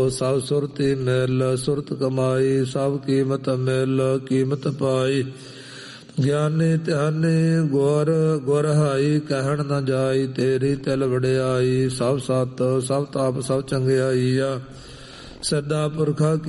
ਸਭ ਸੁਰਤੀ ਮਿਲ ਸੁਰਤ ਕਮਾਈ, ਸਭ ਕੀਮਤ ਮਿਲ ਕੀਮਤ ਪਾਈ। ਗਿਆਨੀ ਧਿਆਨੀ ਗੁਰ ਗੁਰ ਹਾਈ, ਕਹਿਣ ਨ ਜਾਈ ਤੇਰੀ ਤਿਲ ਵਡਿਆਈ। ਸਭ ਸਤ ਸਭ ਤਾਪ ਸਭ ਚੰਗਿਆਈ ਆ, ਸਦਾ ਪੁਰਖਾ